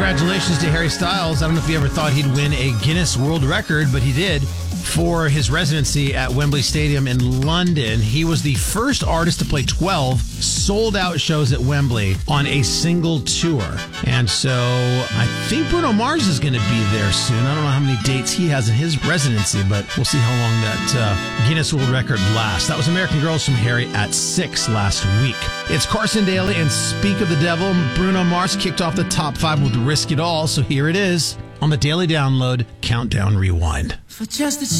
Congratulations to Harry Styles. I don't know if he ever thought he'd win a Guinness World Record, but he did. For his residency at Wembley Stadium in London, he was the first artist to play 12 sold-out shows at Wembley on a single tour. And so I think Bruno Mars is going to be there soon. I don't know how many dates he has in his residency, but we'll see how long that Guinness World Record lasts. That was American Girls from Harry at 6 last week. It's Carson Daly and Speak of the Devil. Bruno Mars kicked off the top 5 with Risk It All, so here it is on the Daily Download Countdown Rewind. For just a